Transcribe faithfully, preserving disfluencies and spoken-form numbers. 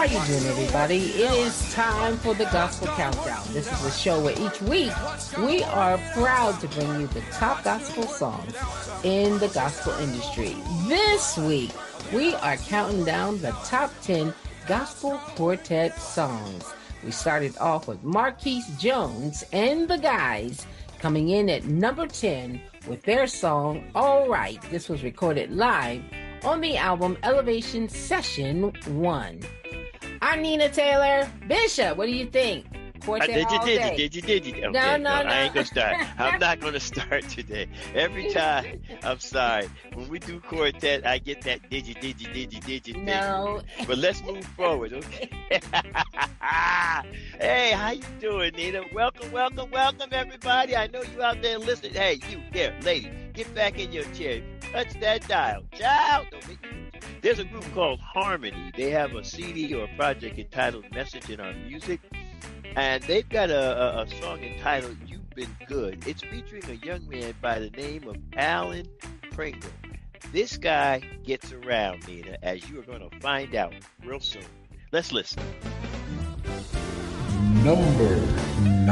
you doing, everybody? It is time for the Gospel Countdown. This is a show where each week we are proud to bring you the top gospel songs in the gospel industry. This week, we are counting down the top ten gospel quartet songs. We started off with Marquise Jones and the Guys coming in at number ten with their song, All Right. This was recorded live on the album Elevation Session one. I'm Nina Taylor. Bishop, what do you think? Quartet Uh, did you, all did day. you, did you, did you? Okay, No, no, no. I ain't gonna start. I'm not gonna start today. Every time, I'm sorry. When we do quartet, I get that did you, did you, did you, did you thing. No. But let's move forward, okay? Hey, how you doing, Nina? Welcome, welcome, welcome, everybody. I know you out there listening. Hey, you there, lady, get back in your chair. Touch that dial. Child, don't make me. There's a group called Harmony. They have a C D or a project entitled Message in Our Music. And they've got a, a, a song entitled You've Been Good. It's featuring a young man by the name of Alan Pringle. This guy gets around, Nina, as you are going to find out real soon. Let's listen. Number